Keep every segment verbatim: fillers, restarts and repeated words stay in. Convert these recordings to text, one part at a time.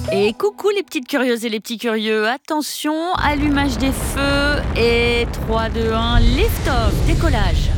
Et coucou les petites curieuses et les petits curieux, attention, allumage des feux et trois, deux, un, lift-off, décollage.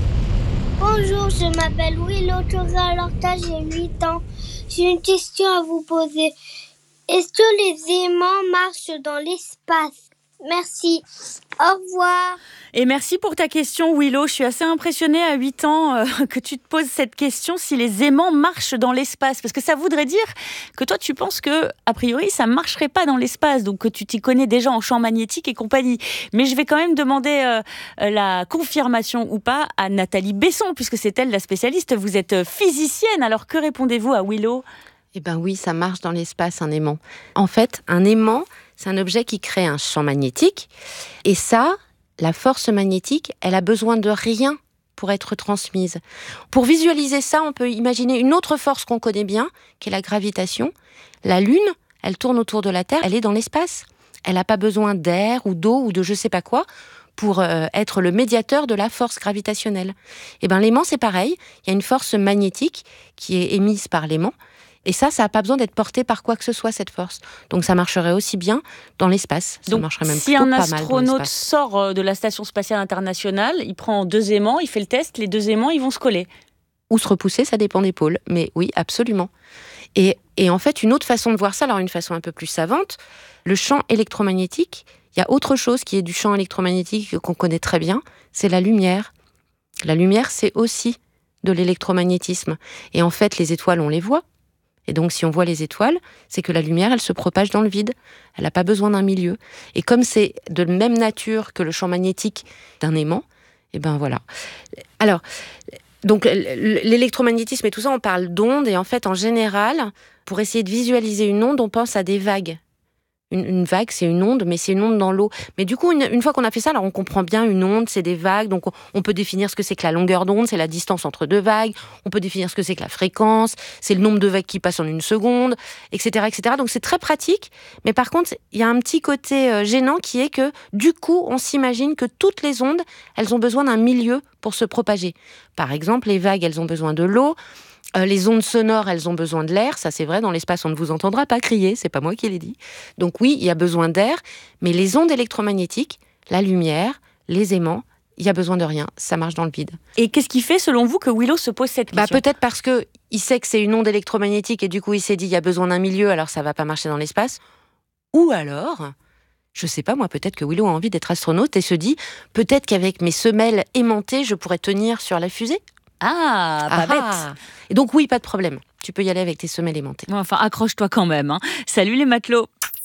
Bonjour, je m'appelle Willow Toralorta, j'ai huit ans. J'ai une question à vous poser. Est-ce que les aimants marchent dans l'espace ? Merci. Au revoir. Et merci pour ta question Willow, je suis assez impressionnée à huit ans euh, que tu te poses cette question si les aimants marchent dans l'espace. Parce que ça voudrait dire que toi tu penses que, a priori, ça ne marcherait pas dans l'espace, donc que tu t'y connais déjà en champ magnétique et compagnie. Mais je vais quand même demander euh, la confirmation ou pas à Nathalie Besson, puisque c'est elle la spécialiste. Vous êtes physicienne, alors que répondez-vous à Willow ? Eh bien oui, ça marche dans l'espace, un aimant. En fait, un aimant, c'est un objet qui crée un champ magnétique. Et ça, la force magnétique, elle a besoin de rien pour être transmise. Pour visualiser ça, on peut imaginer une autre force qu'on connaît bien, qui est la gravitation. La Lune, elle tourne autour de la Terre, elle est dans l'espace. Elle n'a pas besoin d'air ou d'eau ou de je sais pas quoi pour euh, être le médiateur de la force gravitationnelle. Eh bien, l'aimant, c'est pareil. Il y a une force magnétique qui est émise par l'aimant. Et ça, ça n'a pas besoin d'être porté par quoi que ce soit, cette force. Donc ça marcherait aussi bien dans l'espace. Ça Donc, marcherait même si plutôt un pas mal dans astronaute l'espace. sort de la Station Spatiale Internationale, il prend deux aimants, il fait le test, les deux aimants, ils vont se coller. Ou se repousser, ça dépend des pôles. Mais oui, absolument. Et, et en fait, une autre façon de voir ça, alors une façon un peu plus savante, le champ électromagnétique, il y a autre chose qui est du champ électromagnétique qu'on connaît très bien, c'est la lumière. La lumière, c'est aussi de l'électromagnétisme. Et en fait, les étoiles, on les voit. Et donc, si on voit les étoiles, c'est que la lumière, elle se propage dans le vide. Elle n'a pas besoin d'un milieu. Et comme c'est de même nature que le champ magnétique d'un aimant, eh ben voilà. Alors, donc l'électromagnétisme et tout ça, on parle d'ondes. Et en fait, en général, pour essayer de visualiser une onde, on pense à des vagues. Une, une vague, c'est une onde, mais c'est une onde dans l'eau. Mais du coup, une, une fois qu'on a fait ça, alors on comprend bien une onde, c'est des vagues. Donc, on, on peut définir ce que c'est que la longueur d'onde, c'est la distance entre deux vagues. On peut définir ce que c'est que la fréquence, c'est le nombre de vagues qui passent en une seconde, et cetera, et cetera. Donc, c'est très pratique. Mais par contre, il y a un petit côté euh, gênant qui est que, du coup, on s'imagine que toutes les ondes, elles ont besoin d'un milieu pour se propager. Par exemple, les vagues, elles ont besoin de l'eau. Euh, les ondes sonores, elles ont besoin de l'air. Ça, c'est vrai, dans l'espace, on ne vous entendra pas crier. C'est pas moi qui l'ai dit. Donc oui, il y a besoin d'air. Mais les ondes électromagnétiques, la lumière, les aimants, il y a besoin de rien. Ça marche dans le vide. Et qu'est-ce qui fait, selon vous, que Willow se pose cette question ? Bah, peut-être parce que il sait que c'est une onde électromagnétique et du coup, il s'est dit il y a besoin d'un milieu, alors ça va pas marcher dans l'espace. Ou alors, je sais pas, moi, peut-être que Willow a envie d'être astronaute et se dit peut-être qu'avec mes semelles aimantées, je pourrais tenir sur la fusée. Ah, pas Ah, bête. ah. Et donc oui, pas de problème. Tu peux y aller avec tes semelles aimantées. Enfin, accroche-toi quand même. Hein. Salut les matelots.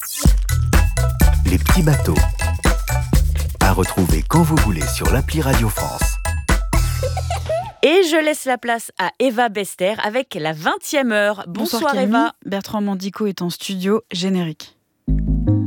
Les petits bateaux. À retrouver quand vous voulez sur l'appli Radio France. Et je laisse la place à Eva Bester avec la vingtième heure. Bonsoir, Bonsoir Camille. Eva. Bertrand Mandico est en studio, générique.